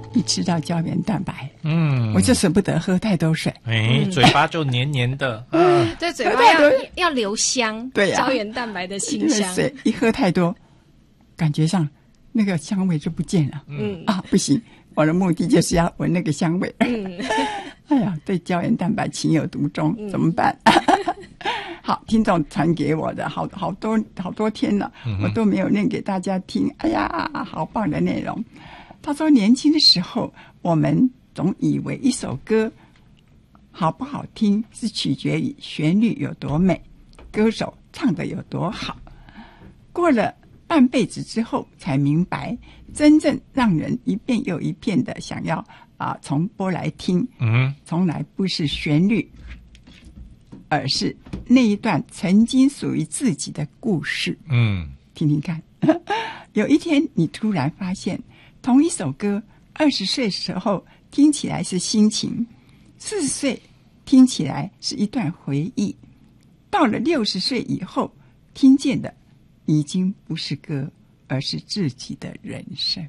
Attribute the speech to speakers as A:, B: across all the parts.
A: 一吃到胶原蛋白，我就舍不得喝太多水，
B: 嘴巴就黏黏的，
C: 对，嘴巴要留香，
A: 对呀，
C: 胶原蛋白的清香。
A: 水一喝太多，感觉上那个香味就不见了。不行，我的目的就是要闻那个香味。哎呀，对胶原蛋白情有独钟，怎么办？好，听众传给我的好多天了，我都没有念给大家听。哎呀，好棒的内容。他说，年轻的时候，我们总以为一首歌好不好听是取决于旋律有多美，歌手唱得有多好。过了半辈子之后，才明白，真正让人一遍又一遍的想要重播来听，从来不是旋律，而是那一段曾经属于自己的故事。听听看。有一天，你突然发现，同一首歌，20岁时候听起来是心情，40岁听起来是一段回忆，到了60岁以后，听见的已经不是歌，而是自己的人生。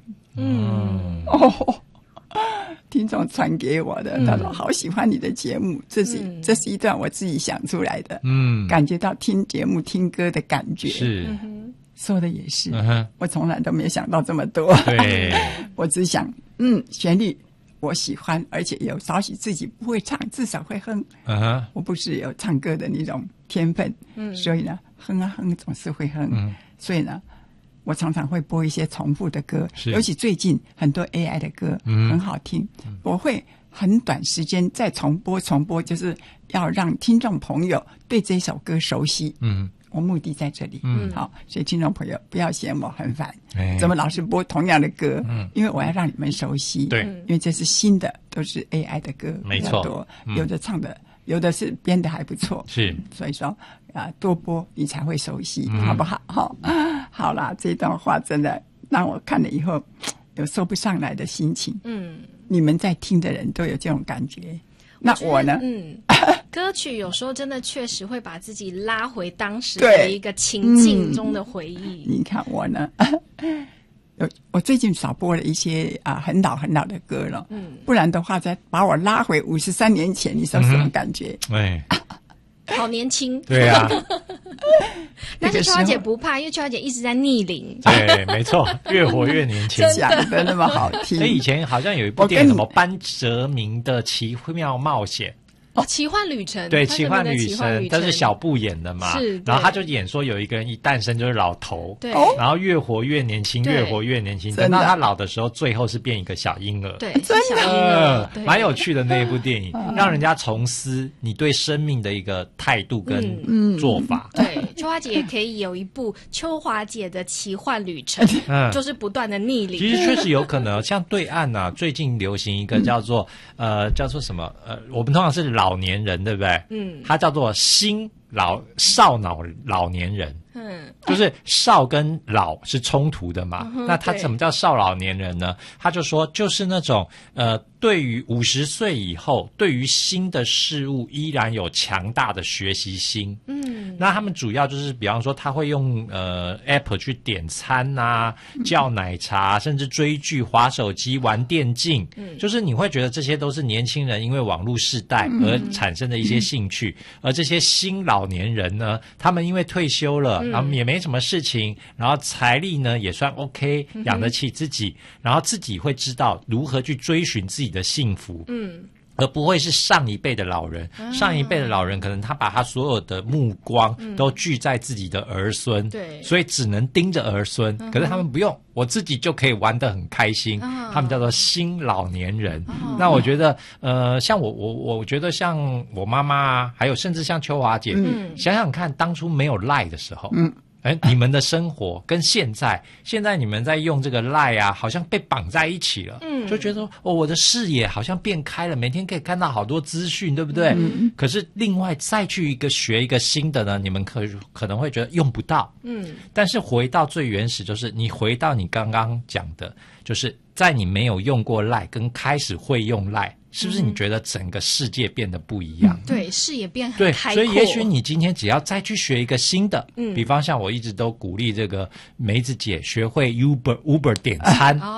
A: 听众传给我的，他说好喜欢你的节目，这是一段我自己想出来的，感觉到听节目听歌的感觉是。说的也是，我从来都没有想到这么多。对，我只想，旋律我喜欢，而且有少许自己不会唱，至少会哼。我不是有唱歌的那种天分，所以呢，哼啊哼总是会哼。所以呢，我常常会播一些重复的歌，尤其最近很多 AI 的歌很好听，我会很短时间再重播，就是要让听众朋友对这首歌熟悉。我目的在这里。好，所以听众朋友不要嫌我很烦，怎么老是播同样的歌？因为我要让你们熟悉。对，因为这是新的，都是 AI 的歌，没错，有的唱的，有的是编的还不错。是，所以说多播你才会熟悉，好不好？好啦，这段话真的让我看了以后有说不上来的心情。你们在听的人都有这种感觉。那我呢？
C: 歌曲有时候真的确实会把自己拉回当时的一个情境中的回忆。
A: 你看我呢，我最近少播了一些很老的歌了，不然的话再把我拉回53年前，你说什么感觉？
C: 好年轻。
B: 对啊。
C: 但是秋华姐不怕，因为秋华姐一直在逆龄。
B: 对，没错，越活越年轻，
A: 讲的那么好听。
B: 以前好像有一部电影，什么班哲明的奇妙冒险。
C: 奇幻旅程。对，
B: 奇幻旅程，但是小布演的嘛。是。然后他就演说有一个人一诞生就是老头，对，然后越活越年轻，越活越年轻，等到他老的时候，最后是变一个小婴儿。
C: 对，小婴儿，
B: 蛮有趣的那一部电影，让人家重思你对生命的一个态度跟做法。
C: 对，秋华姐也可以有一部秋华姐的奇幻旅程，就是不断的逆龄。
B: 其实确实有可能，像对岸最近流行一个叫做什么我们通常是老年人，对不对？它叫做少脑老年人。就是少跟老是冲突的嘛。那他怎么叫少老年人呢？他就说就是那种对于50岁以后，对于新的事物依然有强大的学习心。那他们主要就是比方说他会用app 去点餐啊，叫奶茶，甚至追剧、滑手机、玩电竞。就是你会觉得这些都是年轻人因为网络世代而产生的一些兴趣。而这些新老年人呢，他们因为退休了，然后也没什么事情，然后财力呢也算 OK， 养得起自己，然后自己会知道如何去追寻自己的幸福。而不会是上一辈的老人。上一辈的老人可能他把他所有的目光都聚在自己的儿孙，所以只能盯着儿孙。可是他们不用，我自己就可以玩得很开心。他们叫做新老年人。那我觉得像我觉得像我妈妈啊，还有甚至像秋华姐，想想看当初没有LINE的时候，你们的生活跟现在你们在用这个 LINE 啊，好像被绑在一起了。就觉得我的视野好像变开了，每天可以看到好多资讯，对不对？可是另外再去学一个新的呢，你们可能会觉得用不到。但是回到最原始，就是你回到你刚刚讲的，就是在你没有用过 LINE 跟开始会用 LINE，是不是你觉得整个世界变得不一样？
C: 对，视野变很开阔。
B: 所以也许你今天只要再去学一个新的，比方像我一直都鼓励这个梅子姐学会 Uber 点餐。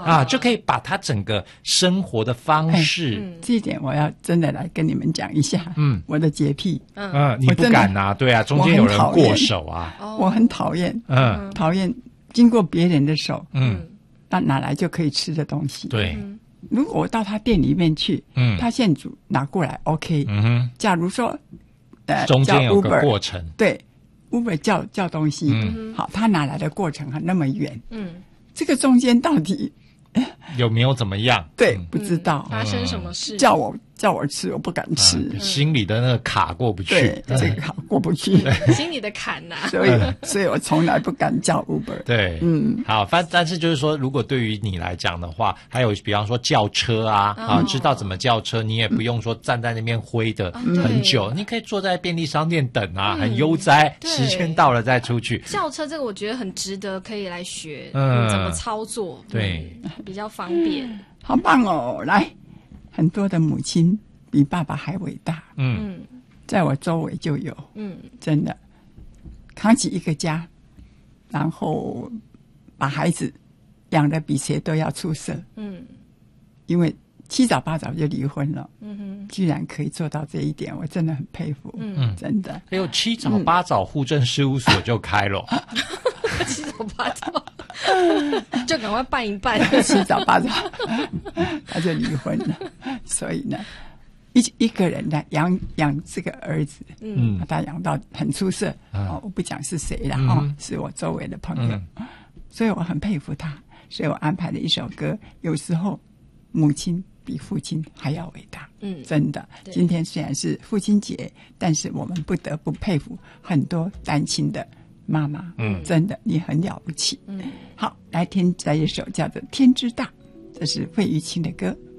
B: 就可以把他整个生活的方式，
A: 这一点我要真的来跟你们讲一下。我的洁癖，
B: 你不敢啊？对啊，中间有人过手啊，
A: 我很讨厌，讨厌经过别人的手，那哪来就可以吃的东西？
B: 对。
A: 如果我到他店里面去，他现煮拿过来 ，OK。假如说，
B: 中间有个过程，
A: 对 ，Uber 叫东西，好，他拿来的过程还那么远，这个中间到底
B: 有没有怎么样？
A: 对，不知道
C: 发生什么事，
A: 叫我吃，我不敢吃，
B: 心里的那个卡过不去，
A: 对，这个卡过不去，
C: 心里的坎呐。
A: 所以我从来不敢叫 Uber。
B: 对，好，但是就是说，如果对于你来讲的话，还有比方说叫车啊，知道怎么叫车，你也不用说站在那边挥的很久，你可以坐在便利商店等啊，很悠哉，时间到了再出去。
C: 叫车这个我觉得很值得，可以来学怎么操作，
B: 对，
C: 比较方便。
A: 好棒哦！来，很多的母亲比爸爸还伟大。在我周围就有，真的扛起一个家，然后把孩子养得比谁都要出色。因为七早八早就离婚了，居然可以做到这一点，我真的很佩服。真的。
B: 还有七早八早户政事务所就开了，
C: 七早八早就赶快办一办，
A: 七早八早他就离婚了。所以呢，一个人呢养这个儿子，把他养到很出色。我不讲是谁了，是我周围的朋友，所以我很佩服他。所以我安排了一首歌，有时候母亲比父亲还要伟大。真的。今天虽然是父亲节，但是我们不得不佩服很多单亲的妈妈。真的，你很了不起。好，来听这一首叫做《天之大》，这是费玉清的歌。